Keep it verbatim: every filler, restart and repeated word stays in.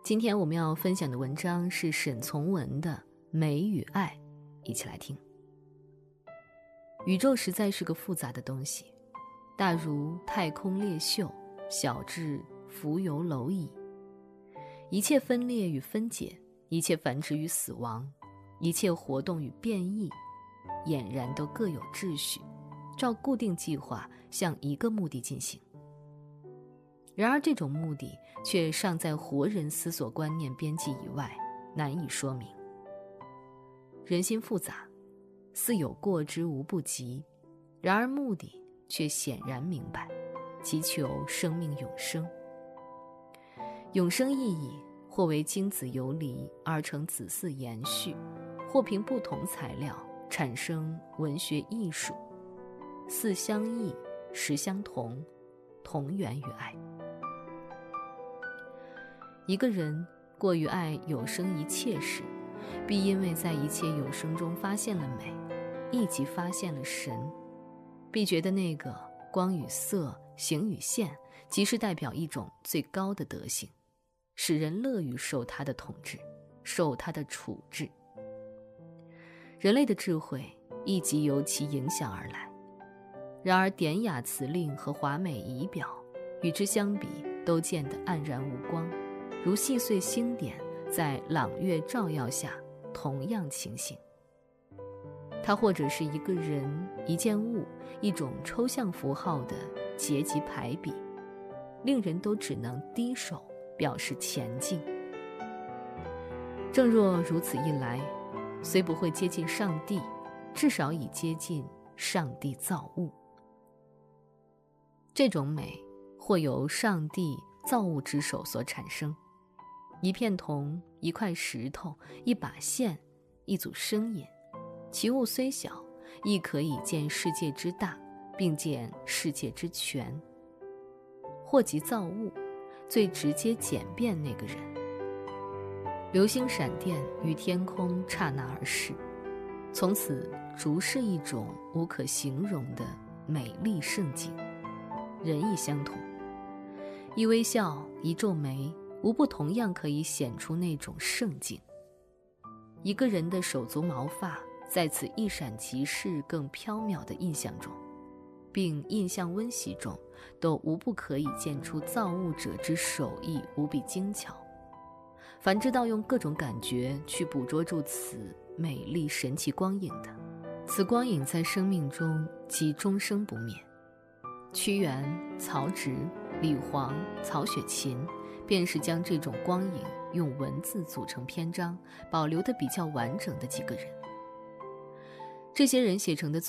今天我们要分享的文章是沈从文的《美与爱》，一起来听。宇宙实在是个复杂的东西，大如太空裂袖，小至浮游蝼蚁。一切分裂与分解，一切繁殖与死亡，一切活动与变异，俨然都各有秩序，照固定计划向一个目的进行。然而这种目的却尚在活人思索观念边际以外，难以说明。人心复杂，似有过之无不及，然而目的却显然明白，即求生命永生。永生意义或为精子游离而成子嗣延续，或凭不同材料产生文学艺术，似相异，实相同，同源于爱。一个人过于爱有生一切时，必因为在一切有生中发现了美，亦即发现了神，必觉得那个光与色、形与现，即是代表一种最高的德性，使人乐于受它的统治，受它的处置。人类的智慧亦即由其影响而来。然而典雅辞令和华美仪表与之相比，都见得黯然无光，如细碎星点在朗月照耀下同样情形。它或者是一个人、一件物、一种抽象符号的阶级排比，令人都只能低手表示前进。正若如此一来，虽不会接近上帝，至少已接近上帝造物。这种美或由上帝造物之手所产生，一片铜，一块石头，一把线，一组声音，其物虽小，亦可以见世界之大，并见世界之全。或即造物，最直接简便那个人。流星闪电于天空刹那而逝，从此逐是一种无可形容的美丽盛景。人亦相同，一微笑，一皱眉，无不同样可以显出那种盛景。一个人的手足毛发在此一闪即逝更飘渺的印象中，并印象温习中，都无不可以见出造物者之手艺无比精巧。凡知道用各种感觉去捕捉住此美丽神奇光影的，此光影在生命中即终生不灭。屈原、曹植、李黄、曹雪芹便是将这种光影用文字组成篇章，保留得比较完整的几个人。这些人写成的